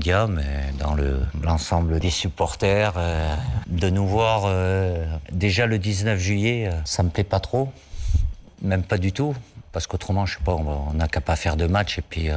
médias, mais dans l'ensemble des supporters. De nous voir déjà le 19 juillet, ça me plaît pas trop, même pas du tout, parce qu'autrement, je sais pas, on n'a qu'à pas faire de match et puis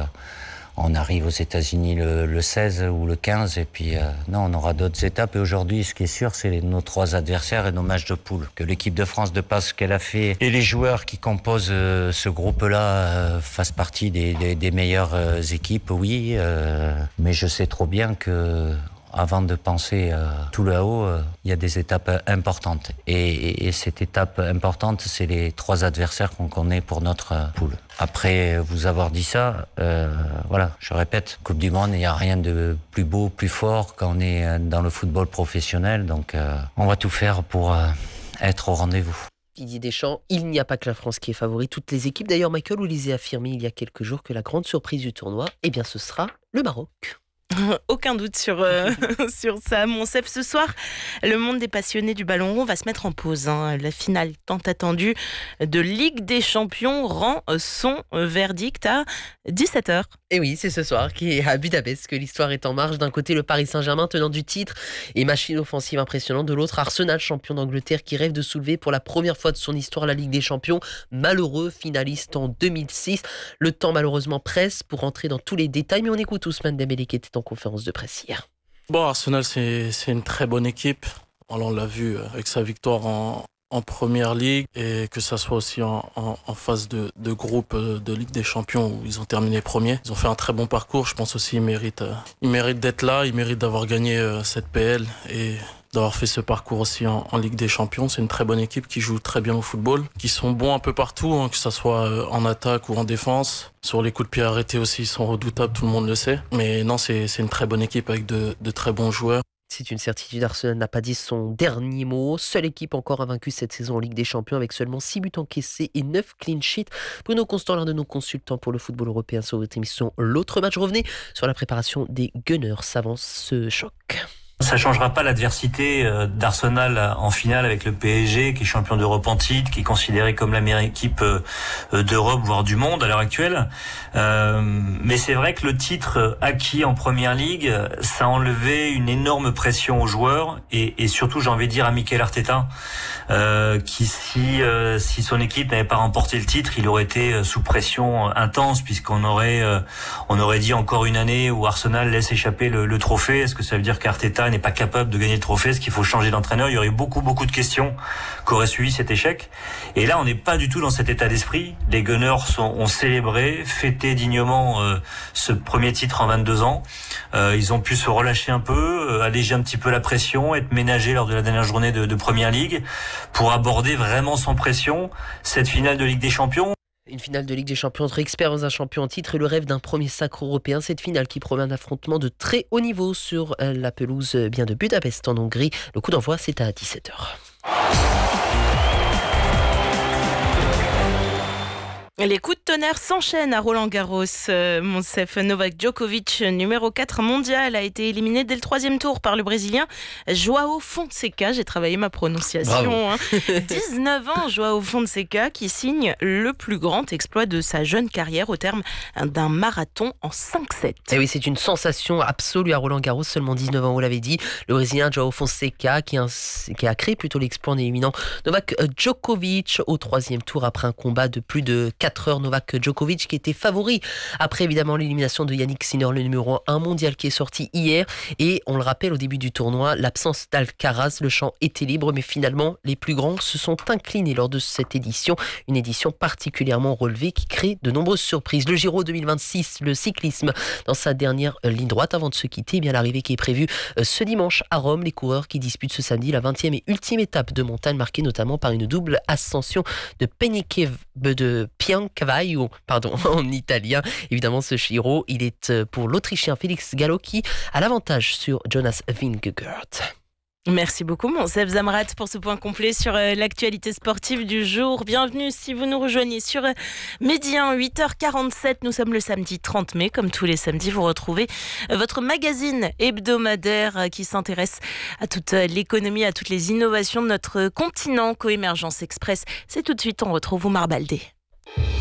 on arrive aux États-Unis le 16 ou le 15 et puis non, on aura d'autres étapes. Et aujourd'hui, ce qui est sûr, c'est nos 3 adversaires et nos matchs de poule. Que l'équipe de France, de pas ce qu'elle a fait, et les joueurs qui composent ce groupe-là fassent partie des meilleures équipes, oui. Mais je sais trop bien que avant de penser tout là-haut, il y a des étapes importantes. Et cette étape importante, c'est les 3 adversaires qu'on connaît pour notre poule. Après vous avoir dit ça, voilà, je répète, Coupe du Monde, il n'y a rien de plus beau, plus fort quand on est dans le football professionnel. Donc on va tout faire pour être au rendez-vous. Didier Deschamps, il n'y a pas que la France qui est favori. Toutes les équipes, d'ailleurs, Michael Olise a affirmé il y a quelques jours que la grande surprise du tournoi, eh bien, ce sera le Maroc. Aucun doute sur ça. Monsef, ce soir, le monde des passionnés du ballon rond va se mettre en pause. La finale tant attendue de Ligue des Champions rend son verdict à 17h. Et oui, c'est ce soir qui est à Budapest que l'histoire est en marche. D'un côté, le Paris Saint-Germain, tenant du titre et machine offensive impressionnante. De l'autre, Arsenal, champion d'Angleterre, qui rêve de soulever pour la première fois de son histoire la Ligue des Champions. Malheureux finaliste en 2006. Le temps malheureusement presse pour entrer dans tous les détails. Mais on écoute Ousmane Dembélé qui était en conférence de presse hier. Bon, Arsenal, c'est une très bonne équipe. On l'a vu avec sa victoire en Première Ligue et que ça soit aussi en phase de groupe de Ligue des Champions où ils ont terminé premiers. Ils ont fait un très bon parcours. Je pense aussi qu'ils méritent d'être là. Ils méritent d'avoir gagné cette PL et d'avoir fait ce parcours aussi en Ligue des Champions. C'est une très bonne équipe qui joue très bien au football, qui sont bons un peu partout, que ça soit en attaque ou en défense. Sur les coups de pied arrêtés aussi, ils sont redoutables, tout le monde le sait. Mais non, c'est une très bonne équipe avec de très bons joueurs. C'est une certitude, Arsenal n'a pas dit son dernier mot. Seule équipe encore invaincue cette saison en Ligue des Champions avec seulement 6 buts encaissés et 9 clean sheets. Bruno Constant, l'un de nos consultants pour le football européen sur votre émission L'autre match. Revenez sur la préparation des Gunners avant ce choc. Ça changera pas l'adversité d'Arsenal en finale avec le PSG, qui est champion d'Europe en titre, qui est considéré comme la meilleure équipe d'Europe, voire du monde à l'heure actuelle. Mais c'est vrai que le titre acquis en Première Ligue, ça a enlevé une énorme pression aux joueurs et surtout, j'ai envie de dire, à Mikel Arteta, qui si son équipe n'avait pas remporté le titre, il aurait été sous pression intense, puisqu'on aurait dit encore une année où Arsenal laisse échapper le trophée. Est-ce que ça veut dire qu'Arteta n'est pas capable de gagner le trophée? Est-ce qu'il faut changer d'entraîneur? Il y aurait beaucoup de questions qui auraient suivi cet échec. Et là, on n'est pas du tout dans cet état d'esprit. Les Gunners ont célébré, fêté dignement ce premier titre en 22 ans. Ils ont pu se relâcher un peu, alléger un petit peu la pression, être ménagés lors de la dernière journée de Première Ligue pour aborder vraiment sans pression cette finale de Ligue des Champions. Une finale de Ligue des Champions entre experts dans un champion en titre et le rêve d'un premier sacre européen. Cette finale qui promet un affrontement de très haut niveau sur la pelouse bien de Budapest en Hongrie. Le coup d'envoi, c'est à 17h. Les coups de tonnerre s'enchaînent à Roland-Garros. Monsef, Novak Djokovic, numéro 4 mondial, a été éliminé dès le 3e tour par le Brésilien João Fonseca. J'ai travaillé ma prononciation. 19 ans, João Fonseca, qui signe le plus grand exploit de sa jeune carrière au terme d'un marathon en 5-7. Et oui, c'est une sensation absolue à Roland-Garros, seulement 19 ans, vous l'avez dit. Le Brésilien João Fonseca qui a créé plutôt l'exploit en éliminant Novak Djokovic au 3e tour après un combat de plus de 4 heures. Novak Djokovic qui était favori après évidemment l'élimination de Yannick Sinner, le numéro 1 mondial qui est sorti hier. Et on le rappelle, au début du tournoi, l'absence d'Alcaraz, le champ était libre, mais finalement les plus grands se sont inclinés lors de cette édition. Une édition particulièrement relevée qui crée de nombreuses surprises. Le Giro 2026, le cyclisme dans sa dernière ligne droite avant de se quitter. Bien l'arrivée qui est prévue ce dimanche à Rome. Les coureurs qui disputent ce samedi la 20e et ultime étape de montagne, marquée notamment par une double ascension de Piancavaio, en italien. Évidemment, ce Giro, il est pour l'Autrichien Félix Gallo qui a l'avantage sur Jonas Vingegaard. Merci beaucoup, Monsef Zamrat, pour ce point complet sur l'actualité sportive du jour. Bienvenue si vous nous rejoignez sur Midi 1, 8h47. Nous sommes le samedi 30 mai. Comme tous les samedis, vous retrouvez votre magazine hebdomadaire qui s'intéresse à toute l'économie, à toutes les innovations de notre continent. Coémergence Express, c'est tout de suite. On retrouve Oumar Baldé.